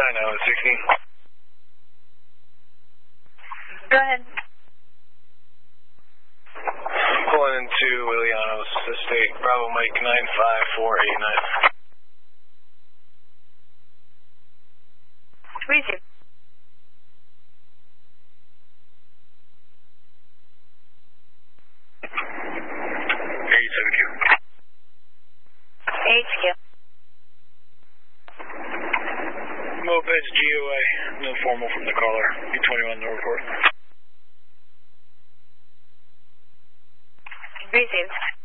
now at 16. Go ahead. Pulling into Ilianos Estate, Bravo Mike 95489. Receive. HQ. Mopeds GOA, no formal from the caller. B21 no report. Received.